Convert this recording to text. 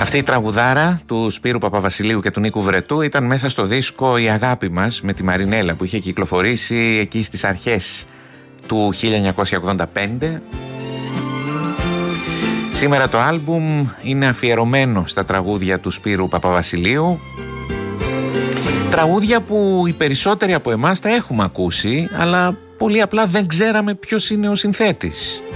Αυτή η τραγουδάρα του Σπύρου Παπαβασιλείου και του Νίκου Βρετού ήταν μέσα στο δίσκο «Η αγάπη μας» με τη Μαρινέλα, που είχε κυκλοφορήσει εκεί στις αρχές του 1985. Σήμερα το άλμπουμ είναι αφιερωμένο στα τραγούδια του Σπύρου Παπαβασιλείου. Τραγούδια που οι περισσότεροι από εμάς τα έχουμε ακούσει, αλλά πολύ απλά δεν ξέραμε ποιος είναι ο συνθέτης.